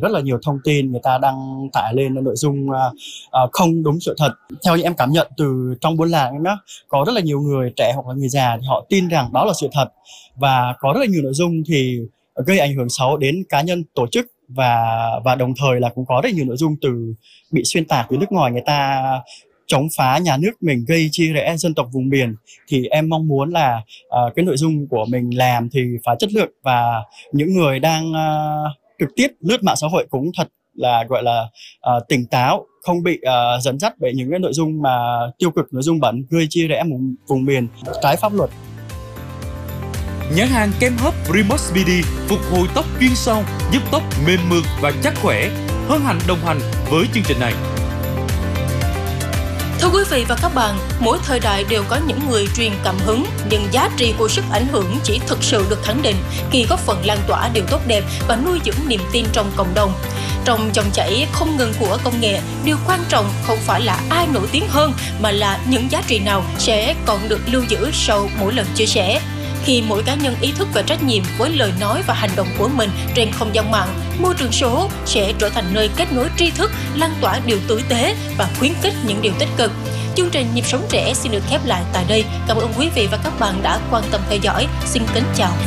rất là nhiều thông tin người ta đăng tải lên nội dung không đúng sự thật. Theo như em cảm nhận từ trong buôn làng em á, có rất là nhiều người trẻ hoặc là người già thì họ tin rằng đó là sự thật, và có rất là nhiều nội dung thì gây ảnh hưởng xấu đến cá nhân, tổ chức, và đồng thời là cũng có rất nhiều nội dung bị xuyên tạc từ nước ngoài, người ta chống phá nhà nước mình, gây chia rẽ dân tộc vùng miền. Thì em mong muốn là cái nội dung của mình làm thì phải chất lượng, và những người đang trực tiếp lướt mạng xã hội cũng thật là gọi là tỉnh táo, không bị dẫn dắt bởi những cái nội dung mà tiêu cực, nội dung bẩn, gây chia rẽ vùng miền, trái pháp luật. Nhãn hàng kem hấp Remox BD phục hồi tóc chuyên sâu, giúp tóc mềm mượt và chắc khỏe. Hân hạnh đồng hành với chương trình này. Thưa quý vị và các bạn, mỗi thời đại đều có những người truyền cảm hứng, nhưng giá trị của sức ảnh hưởng chỉ thực sự được khẳng định khi góp phần lan tỏa điều tốt đẹp và nuôi dưỡng niềm tin trong cộng đồng. Trong dòng chảy không ngừng của công nghệ, điều quan trọng không phải là ai nổi tiếng hơn, mà là những giá trị nào sẽ còn được lưu giữ sau mỗi lần chia sẻ. Khi mỗi cá nhân ý thức về trách nhiệm với lời nói và hành động của mình trên không gian mạng, môi trường số sẽ trở thành nơi kết nối tri thức, lan tỏa điều tử tế và khuyến khích những điều tích cực. Chương trình Nhịp sống trẻ xin được khép lại tại đây. Cảm ơn quý vị và các bạn đã quan tâm theo dõi. Xin kính chào.